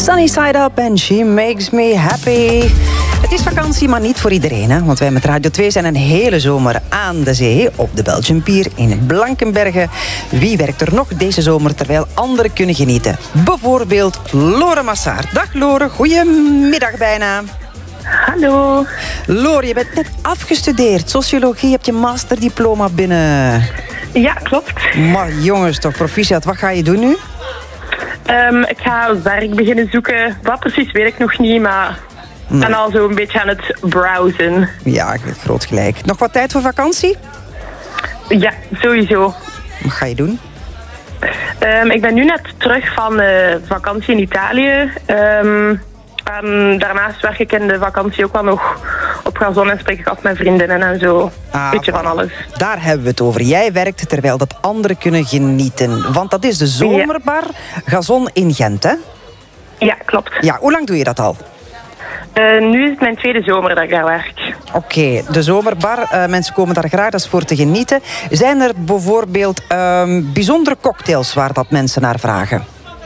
Sunny Side Up and She Makes Me Happy. Het is vakantie, maar niet voor iedereen. Hè? Want wij met Radio 2 zijn een hele zomer aan de zee. Op de Belgian Pier in Blankenberge. Wie werkt er nog deze zomer terwijl anderen kunnen genieten? Bijvoorbeeld Lore Massaert. Dag Lore, goedemiddag bijna. Hallo. Lore, je bent net afgestudeerd. Sociologie, je hebt je masterdiploma binnen. Ja, klopt. Maar jongens, toch proficiat. Wat ga je doen nu? Ik ga werk beginnen zoeken. Wat precies weet ik nog niet, maar ik ben al zo een beetje aan het browsen. Ja, ik heb groot gelijk. Nog wat tijd voor vakantie? Ja, sowieso. Wat ga je doen? Ik ben nu net terug van vakantie in Italië. Daarnaast werk ik in de vakantie ook wel nog op gazon en spreek ik af met vriendinnen en zo. Een beetje van alles. Daar hebben we het over. Jij werkt terwijl dat anderen kunnen genieten. Want dat is de zomerbar Gazon in Gent, hè? Ja, klopt. Ja, hoe lang doe je dat al? Nu is het mijn tweede zomer dat ik daar werk. Oké, de zomerbar. Mensen komen daar graag, dat is voor te genieten. Zijn er bijvoorbeeld bijzondere cocktails waar dat mensen naar vragen?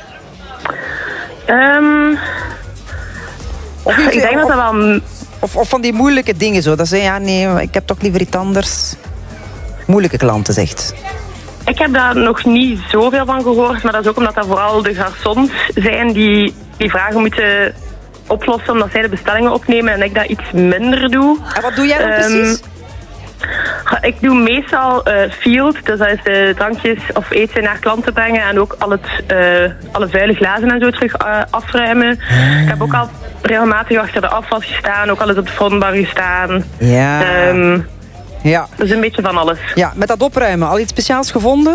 Ik denk dat wel... Of van die moeilijke dingen zo. Dat ze ja, nee, ik heb toch liever iets anders. Moeilijke klanten, zegt. Ik heb daar nog niet zoveel van gehoord, maar dat is ook omdat dat vooral de garçons zijn die vragen moeten oplossen omdat zij de bestellingen opnemen en ik dat iets minder doe. En wat doe jij dan precies? Ik doe meestal field, dus dat is de drankjes of eten naar klanten brengen en ook alle vuile glazen en zo terug afruimen. Ik heb ook al regelmatig achter de afwas gestaan, ook al eens op de frontbar gestaan. Ja. Ja. Dus een beetje van alles. Ja, met dat opruimen, al iets speciaals gevonden?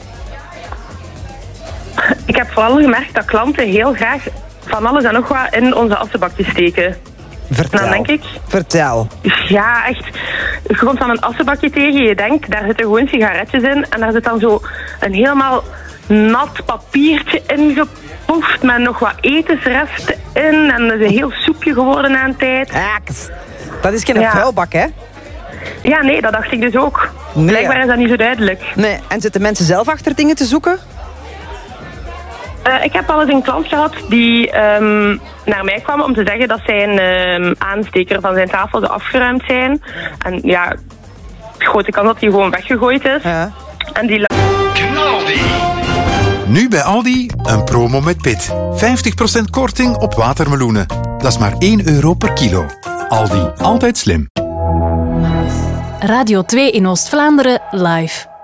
Ik heb vooral gemerkt dat klanten heel graag van alles en nog wat in onze assenbakjes steken. Vertel. Dan denk ik... Vertel. Ja, echt. Je komt dan een assenbakje tegen, je denkt, daar zitten gewoon sigaretjes in en daar zit dan zo een helemaal nat papiertje ingepoefd met nog wat etensresten in en dat is een heel soepje geworden na een tijd. Dat is geen vuilbak, hè? Ja, nee, dat dacht ik dus ook. Nee, blijkbaar is dat niet zo duidelijk. Nee, en zitten mensen zelf achter dingen te zoeken? Ik heb al eens een klant gehad die naar mij kwam om te zeggen dat zijn aansteker van zijn tafel zou afgeruimd zijn. En ja, grote kans dat die gewoon weggegooid is. Ja. En die... Knaldi. Nu bij Aldi een promo met pit. 50% korting op watermeloenen. Dat is maar €1 per kilo. Aldi, altijd slim. Radio 2 in Oost-Vlaanderen live.